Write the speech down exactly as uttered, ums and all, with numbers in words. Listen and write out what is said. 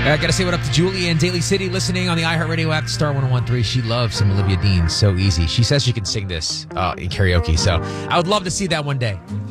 I got to say what up to Julie in Daly City, listening on the iHeartRadio app, Star one oh one point three. She loves some Olivia Dean. So easy. She says she can sing this uh, in karaoke. So I would love to see that one day.